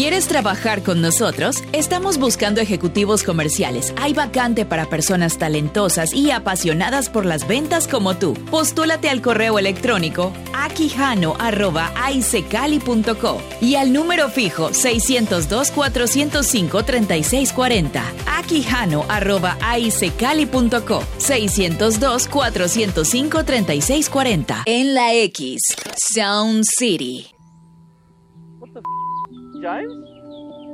¿Quieres trabajar con nosotros? Estamos buscando ejecutivos comerciales. Hay vacante para personas talentosas y apasionadas por las ventas como tú. Postúlate al correo electrónico aquijano@aicecali.co y al número fijo 602-405-3640. aquijano@aicecali.co 602-405-3640. En la X, Sound City. Giants?